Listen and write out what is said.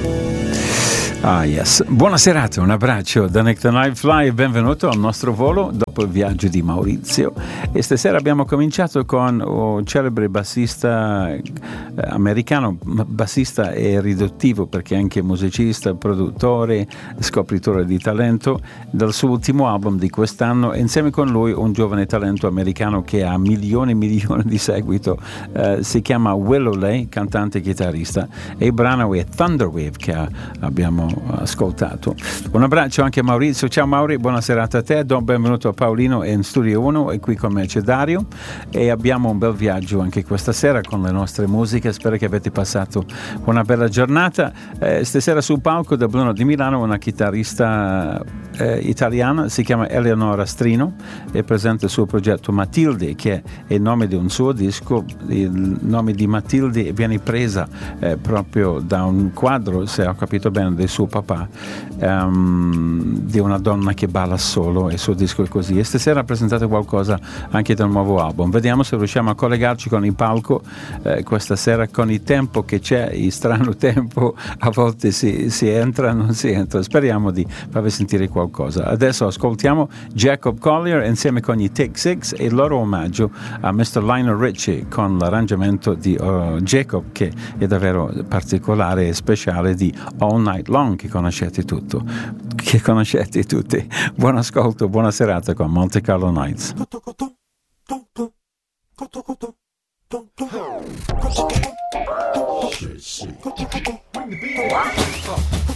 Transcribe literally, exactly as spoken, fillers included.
Ah yes, buona serata, un abbraccio da Nick the Night Fly e benvenuto al nostro volo dopo il viaggio di Maurizio. E stasera abbiamo cominciato con un celebre bassista eh, americano, bassista e riduttivo perché anche musicista, produttore, scopritore di talento, dal suo ultimo album di quest'anno, e insieme con lui un giovane talento americano che ha milioni e milioni di seguito, eh, si chiama Willow Ley, cantante e chitarrista, e il brano è Thunderwave che ha, abbiamo ascoltato. Un abbraccio anche a Maurizio. Ciao Mauri, buona serata a te. Do benvenuto a Paolino in Studio uno e qui con me c'è Dario e abbiamo un bel viaggio anche questa sera con le nostre musiche. Spero che avete passato una bella giornata. Eh, stasera sul palco da Bruno di Milano una chitarrista eh, italiana, si chiama Eleonora Strino, è presente il suo progetto Matilde, che è il nome di un suo disco. Il nome di Matilde viene presa eh, proprio da un quadro, se ho capito bene, del suo papà, um, di una donna che balla solo, e il suo disco è così. E stasera ha presentato qualcosa anche del nuovo album. Vediamo se riusciamo a collegarci con il palco eh, questa sera, con il tempo che c'è, il strano tempo, a volte si, si entra, non si entra. Speriamo di farvi sentire qualcosa. Adesso ascoltiamo Jacob Collier insieme con i Take Six e il loro omaggio a mister Lionel Richie con l'arrangiamento di uh, Jacob, che è davvero particolare e speciale, di All Night Long, che conoscete tutto, che conoscete tutti. Buon ascolto, buona serata con Monte Carlo Nights. Bring the beat.